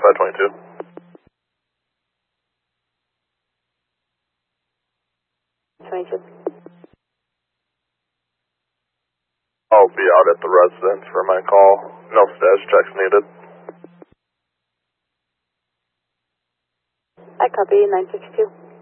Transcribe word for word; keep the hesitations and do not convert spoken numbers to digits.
five twenty-two. twenty-two. I'll be out at the residence for my call. No status checks needed. I copy, nine six two.